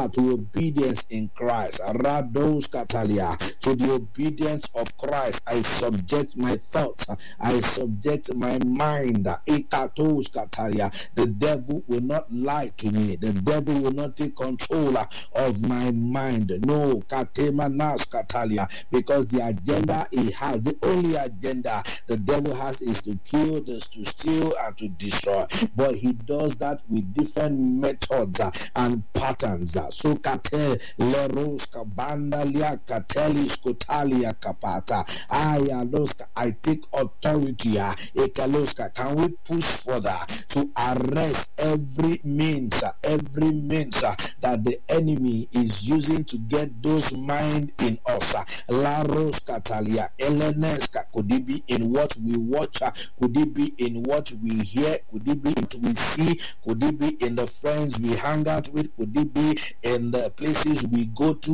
to obedience in Christ. Rados Katalia. To the obedience of Christ, I subject my thoughts. I subject my mind. Ikatos Katalia. The devil will not lie to me. The devil will not take control of my mind. No, Katemanas Katalia. Because the agenda he has, the only agenda the devil has is to kill, to steal, and to destroy. But he does that with different methods and patterns. So kate leros kabandalia katelis kotalia kapata. I take authority. Ekaloska. Can we push further to arrest every means that the enemy is using to get those mind in us? Laros katalia eleneska. Could it be in what we watch? Could it be in what we hear? Could it be in what we see? Could it be in the friends we hang out with? Could it be in the places we go to?